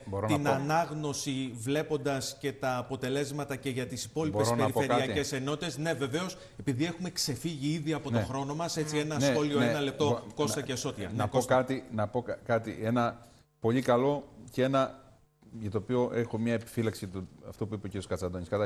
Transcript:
την ανάγνωση βλέποντας και τα αποτελέσματα και για τις υπόλοιπες περιφερειακές ενότητες. Ναι, βεβαίως, επειδή έχουμε ξεφύγει ήδη από τον χρόνο μας, έτσι ένα σχόλιο, ένα λεπτό, Κώστα και Σώτια. Να πω κάτι, ένα πολύ καλό και ένα για το οποίο έχω μια επιφύλαξη, αυτό που είπε ο κ. Κατσαντώνης.